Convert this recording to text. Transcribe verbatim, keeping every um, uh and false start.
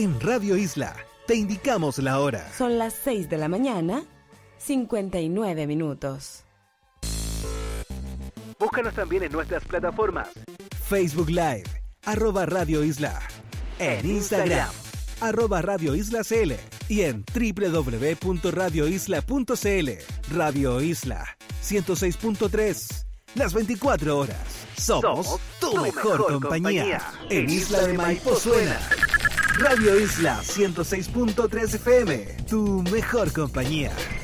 En Radio Isla, te indicamos la hora. Son las seis de la mañana, cincuenta y nueve minutos. Búscanos también en nuestras plataformas. Facebook Live, arroba Radio Isla. En Instagram, arroba Radio Isla C L. Y en doble u doble u doble u punto radio isla punto c l. Radio Isla, ciento seis punto tres. Las veinticuatro horas. Somos, Somos tu, tu mejor, mejor compañía. compañía. En Isla de Maipo suena Radio Isla ciento seis punto tres F M. Tu mejor compañía.